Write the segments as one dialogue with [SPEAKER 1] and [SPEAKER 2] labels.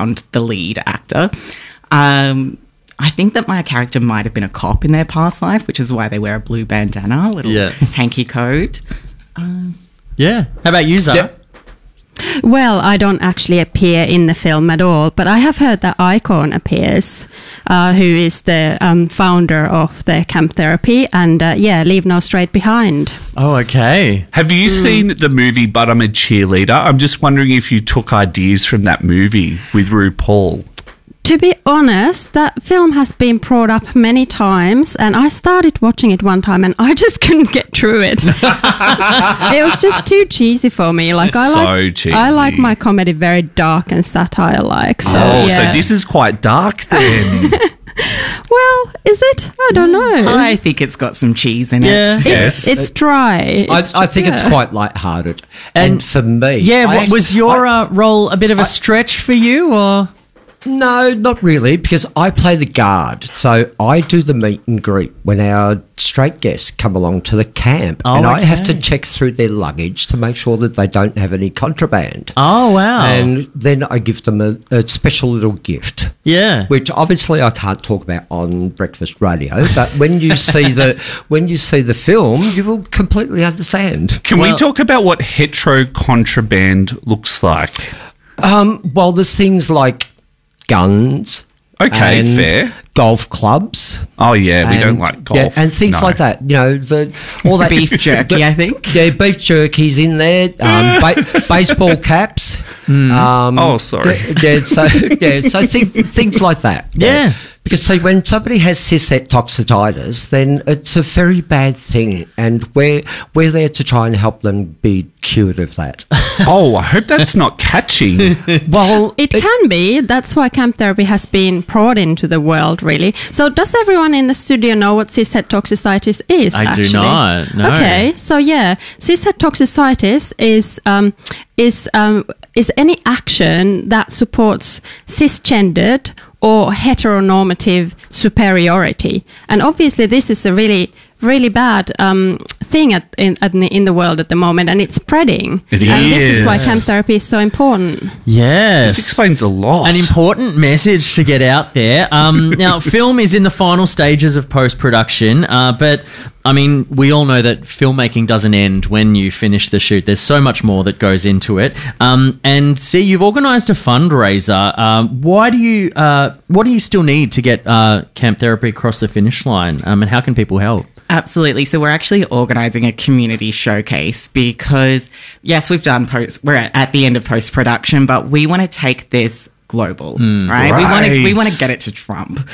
[SPEAKER 1] around the lead actor. I think that my character might have been a cop in their past life, which is why they wear a blue bandana, a little hanky coat.
[SPEAKER 2] Yeah. How about you, Zara?
[SPEAKER 3] Well, I don't actually appear in the film at all, but I have heard that Icon appears, who is the founder of the Camp Therapy, and Leave No Straight Behind.
[SPEAKER 2] Oh, okay.
[SPEAKER 4] Have you seen the movie But I'm a Cheerleader? I'm just wondering if you took ideas from that movie with RuPaul.
[SPEAKER 3] To be honest, that film has been brought up many times, and I started watching it one time and I just couldn't get through it. It was just too cheesy for me. Like
[SPEAKER 4] cheesy.
[SPEAKER 3] I like my comedy very dark and satire-like. So,
[SPEAKER 4] so this is quite dark then.
[SPEAKER 3] Well, is it? I don't know.
[SPEAKER 1] I think it's got some cheese in it.
[SPEAKER 3] It's dry.
[SPEAKER 5] I think it's quite lighthearted. And for me...
[SPEAKER 2] Yeah, was your role a bit of a stretch for you, or...?
[SPEAKER 5] No, not really, because I play the guard. So I do the meet and greet when our straight guests come along to the camp. I have to check through their luggage to make sure that they don't have any contraband.
[SPEAKER 2] Oh, wow.
[SPEAKER 5] And then I give them a special little gift.
[SPEAKER 2] Yeah.
[SPEAKER 5] Which obviously I can't talk about on breakfast radio, but when you see the film, you will completely understand.
[SPEAKER 4] Can we talk about what hetero contraband looks like?
[SPEAKER 5] Well, there's things like guns.
[SPEAKER 4] Okay,
[SPEAKER 5] and
[SPEAKER 4] fair.
[SPEAKER 5] Golf clubs.
[SPEAKER 4] Oh, yeah, we don't like golf.
[SPEAKER 5] Yeah, and things like that. You know, all that
[SPEAKER 1] beef jerky, I think.
[SPEAKER 5] Yeah, beef jerky's in there. Baseball caps.
[SPEAKER 4] Sorry.
[SPEAKER 5] So things like that.
[SPEAKER 2] Yeah.
[SPEAKER 5] Because, see, when somebody has cystocititis, then it's a very bad thing, and we're there to try and help them be cured of that.
[SPEAKER 4] Oh, I hope that's not catchy.
[SPEAKER 5] Well,
[SPEAKER 3] it can be. That's why Camp Therapy has been brought into the world, really. So does everyone in the studio know what cystocititis is,
[SPEAKER 2] I do not, no.
[SPEAKER 3] Okay, so cystocititis is any action that supports cisgendered or heteronormative superiority. And obviously this is a really, really bad thing in the world at the moment, and it's spreading.
[SPEAKER 4] It
[SPEAKER 3] and
[SPEAKER 4] is.
[SPEAKER 3] This is why Camp Therapy is so important.
[SPEAKER 2] Yes.
[SPEAKER 4] This explains a lot.
[SPEAKER 2] An important message to get out there. Now, film is in the final stages of post-production, but... I mean, we all know that filmmaking doesn't end when you finish the shoot. There's so much more that goes into it. And see, you've organised a fundraiser. What do you still need to get Camp Therapy across the finish line? And how can people help?
[SPEAKER 1] Absolutely. So we're actually organising a community showcase because, yes, we're at the end of post-production, but we want to take this global, right? We want to get it to Trump,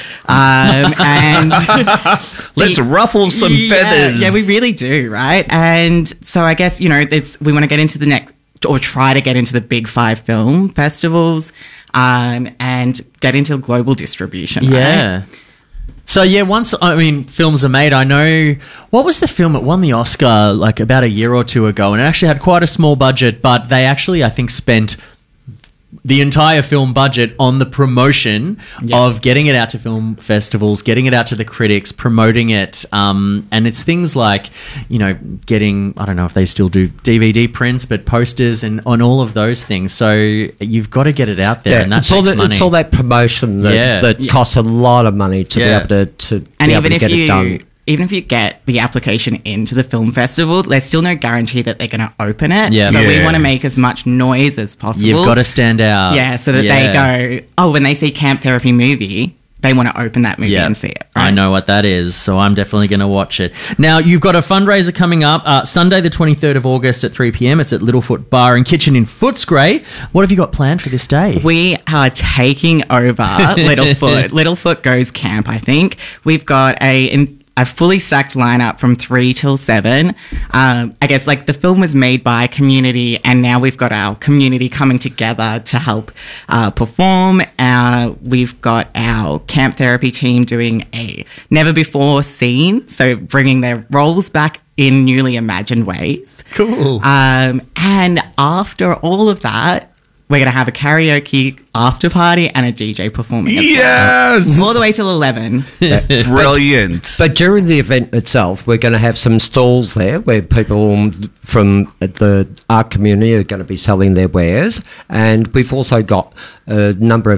[SPEAKER 1] and
[SPEAKER 4] let's ruffle some feathers.
[SPEAKER 1] Yeah, we really do, right? And so I guess we want to get into the next, or try to get into the big 5 film festivals, and get into global distribution.
[SPEAKER 2] Yeah.
[SPEAKER 1] Right?
[SPEAKER 2] So once films are made, I know what was the film that won the Oscar like about a year or two ago, and it actually had quite a small budget, but they actually I think spent the entire film budget on the promotion of getting it out to film festivals, getting it out to the critics, promoting it. And it's things like, getting, I don't know if they still do DVD prints, but posters and on all of those things. So you've got to get it out there, and that takes money.
[SPEAKER 5] It's all that promotion that costs a lot of money to be able to get it done.
[SPEAKER 1] Even if you get the application into the film festival, there's still no guarantee that they're going to open it.
[SPEAKER 2] Yeah.
[SPEAKER 1] So we want to make as much noise as possible.
[SPEAKER 2] You've got to stand out.
[SPEAKER 1] Yeah, so that they go, when they see Camp Therapy movie, they want to open that movie and see it. Right?
[SPEAKER 2] I know what that is, so I'm definitely going to watch it. Now, you've got a fundraiser coming up Sunday the 23rd of August at 3 p.m. It's at Littlefoot Bar and Kitchen in Footscray. What have you got planned for this day?
[SPEAKER 1] We are taking over Littlefoot. Littlefoot Goes Camp, I think. We've got a fully stacked lineup from 3 till 7. I guess the film was made by community, and now we've got our community coming together to help perform. We've got our Camp Therapy team doing a never before scene, so bringing their roles back in newly imagined ways.
[SPEAKER 2] Cool.
[SPEAKER 1] And after all of that, we're going to have a karaoke after party and a DJ performing as well. All the way till 11.
[SPEAKER 4] Brilliant.
[SPEAKER 5] But during the event itself, we're going to have some stalls there where people from the art community are going to be selling their wares. And we've also got a number of